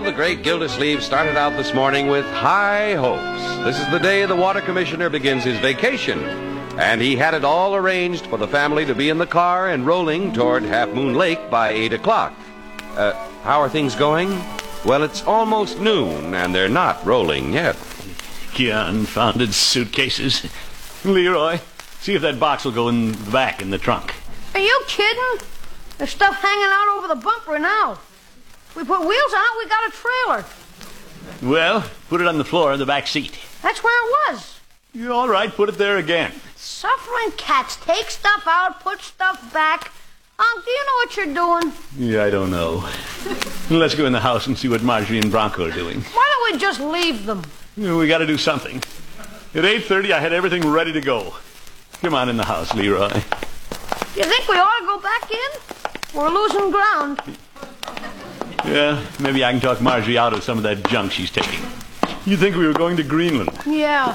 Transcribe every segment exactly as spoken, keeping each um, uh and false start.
the great Gildersleeve started out this morning with high hopes. This is the day the water commissioner begins his vacation, and he had it all arranged for the family to be in the car and rolling toward Half Moon Lake by eight o'clock. Uh, how are things going? Well, it's almost noon, and they're not rolling yet. Confounded suitcases. Leroy, see if that box will go in the back in the trunk. Are you kidding? There's stuff hanging out over the bumper now. We put wheels on it, we got a trailer. Well, put it on the floor in the back seat. That's where it was. You're all right, put it there again. Suffering cats take stuff out, put stuff back. Um, do you know what you're doing? Yeah, I don't know. Let's go in the house and see what Marjorie and Bronco are doing. Why don't we just leave them? We got to do something. At eight thirty, I had everything ready to go. Come on in the house, Leroy. You think we ought to go back in? We're losing ground. Yeah, maybe I can talk Marjorie out of some of that junk she's taking. You think we were going to Greenland? Yeah.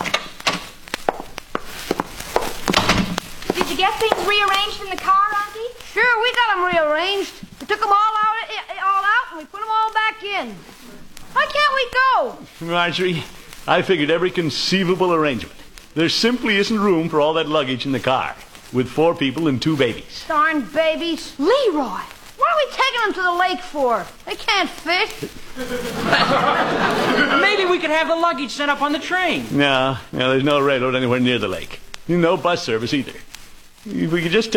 Did you get things rearranged in the car, Auntie? Sure, we got them rearranged. We took them all out, all out, and we put them all back in. Why can't we go? Marjorie, I figured every conceivable arrangement. There simply isn't room for all that luggage in the car, with four people and two babies. Darn babies. Leroy! What are we taking them to the lake for? They can't fit. Maybe we could have the luggage sent up on the train. No, no, there's no railroad anywhere near the lake. No bus service either. If we could just